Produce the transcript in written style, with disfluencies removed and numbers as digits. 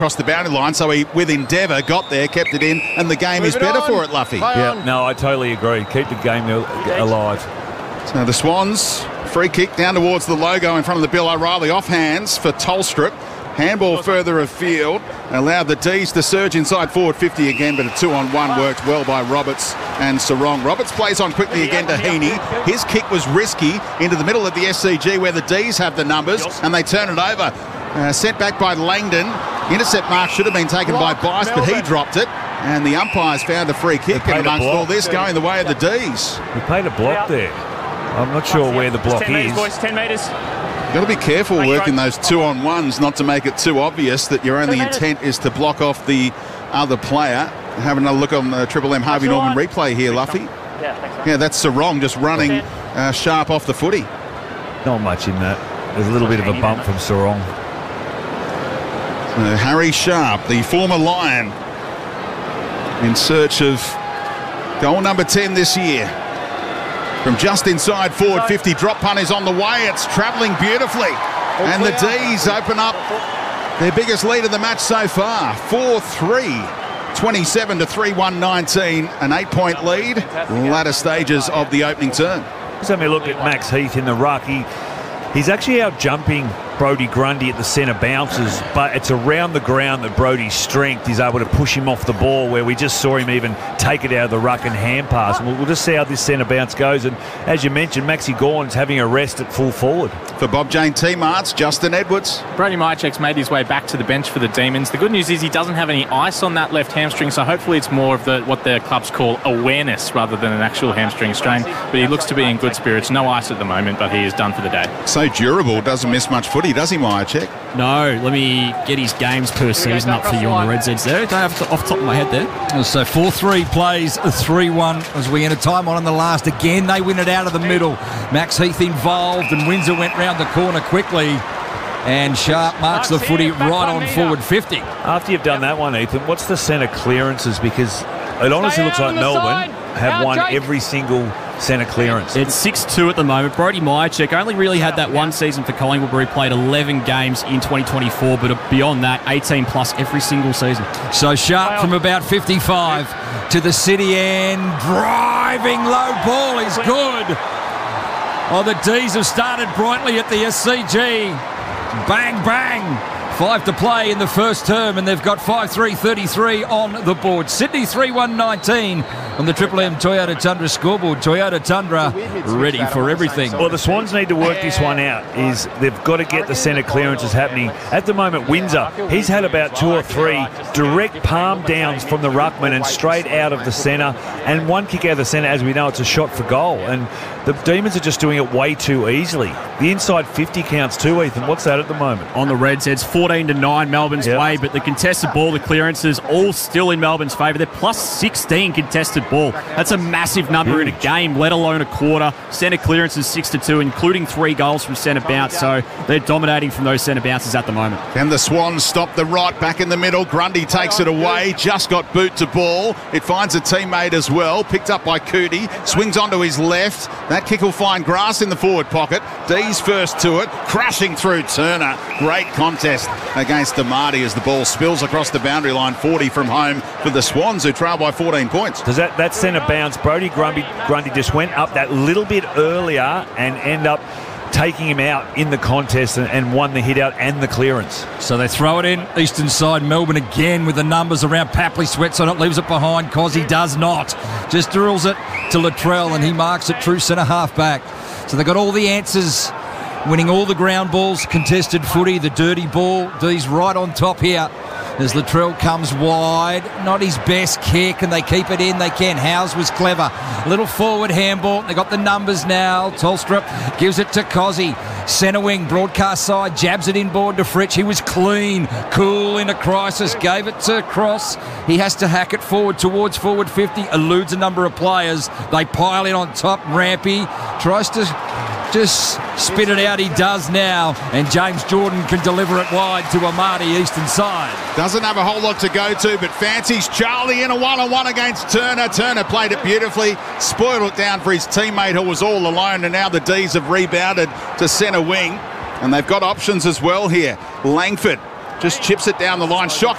across the boundary line, so he, with endeavour, got there, kept it in, and the game is better for it, Luffy. Yeah, no, I totally agree. Keep the game alive. So the Swans, free kick down towards the logo in front of the Bill O'Reilly, off hands for Tolstrup. Handball further afield, allowed the D's to surge inside forward 50 again, but a 2-on-1 worked well by Roberts and Sarong. Roberts plays on quickly again to Heaney. His kick was risky into the middle of the SCG where the D's have the numbers, and they turn it over. Sent back by Langdon. Intercept mark should have been taken by Bice, but he dropped it. And the umpires found a free kick, and amongst all this going the way of the D's. He played a block there. I'm not sure where the block is. 10 metres. You've got to be careful working those 2-on-1s, not to make it too obvious that your only intent is to block off the other player. Having a look on the Triple M Harvey Norman replay here, Luffy. Yeah, that's Sarong just running sharp off the footy. Not much in that. There's a little bit of a bump from Sarong. Harry Sharp, the former Lion, in search of goal number 10 this year. From just inside forward 50, drop punt is on the way. It's travelling beautifully. And the D's open up their biggest lead of the match so far. 4-3, 27 to 3-1-19, an 8-point lead. Latter stages of the opening term. Let's have a look at Max Heath in the ruck. He's actually out jumping Brodie Grundy at the centre bounces, but it's around the ground that Brodie's strength is able to push him off the ball, where we just saw him even take it out of the ruck and hand pass. And we'll just see how this centre bounce goes. And as you mentioned, Maxi Gawn's having a rest at full forward. For Bob Jane T-Marts, Justin Edwards. Brody Mychek's made his way back to the bench for the Demons. The good news is he doesn't have any ice on that left hamstring, so hopefully it's more of what the clubs call awareness rather than an actual hamstring strain. But he looks to be in good spirits. No ice at the moment, but he is done for the day. So durable, doesn't miss much footy, does he, Mychek? No, let me get his games per season up for you on the Red Zeds there. Don't have off the top of my head there. So 4-3 plays 3-1 as we enter time on in the last. Again, they win it out of the middle. Max Heath involved, and Windsor went round the corner quickly. And Sharp marks the footy right on forward 50. After you've done that one, Ethan, what's the centre clearances? Because it honestly looks like Melbourne have won every single centre clearance. It's 6-2 at the moment. Brody Mychek only really had that one season for Collingwood where he played 11 games in 2024, but beyond that, 18 plus every single season. So Sharp from about 55 to the city end. Driving low ball is good. Oh, the D's have started brightly at the SCG. Bang, bang. 5 to play in the first term, and they've got 5-3-33 on the board. Sydney 3-1-19 on the Triple M Toyota Tundra scoreboard. Toyota Tundra ready for everything. Well, the Swans need to work this one out. They've got to get the centre clearances happening. At the moment, Windsor, he's had about 2 or 3 direct palm downs from the ruckman and straight out of the centre, and one kick out of the centre. As we know, it's a shot for goal, and the Demons are just doing it way too easily. The inside 50 counts too, Ethan. What's that at the moment? On the Reds, it's 14-9 Melbourne's way, but the contested ball, the clearances, all still in Melbourne's favour. They're plus 16 contested ball. That's a massive number in a game, let alone a quarter. Centre clearances 6-2, including 3 goals from centre bounce, so they're dominating from those centre bounces at the moment. And the Swans stop the right back in the middle. Grundy takes it away, just got boot to ball. It finds a teammate as well, picked up by Cootie, swings onto his left. That kick will find grass in the forward pocket. D's first to it, crashing through Turner. Great contest against Damati as the ball spills across the boundary line. 40 from home for the Swans, who trail by 14 points. Does that centre bounce? Brodie Grundy just went up that little bit earlier and end up taking him out in the contest and won the hit out and the clearance. So they throw it in. Eastern side, Melbourne again with the numbers around. Papley sweats on it, leaves it behind. Cozzy does not. Just drills it to Latrell, and he marks it true centre half back. So they've got all the answers, winning all the ground balls, contested footy, the dirty ball. D's right on top here as Latrell comes wide. Not his best kick, and they keep it in. They can. Howes was clever. Little forward handball. They got the numbers now. Tolstrup gives it to Cozzy. Centre wing, broadcast side, jabs it inboard to Fritsch. He was clean, cool in a crisis. Gave it to Cross. He has to hack it forward towards forward 50. Eludes a number of players. They pile in on top. Rampy tries to just spit it out. He does now, and James Jordan can deliver it wide to Amati, eastern side. Doesn't have a whole lot to go to, but fancies Charlie in a one-on-one against Turner. Turner played it beautifully, spoiled it down for his teammate who was all alone, and now the D's have rebounded to centre wing, and they've got options as well here. Langford just chips it down the line. Shock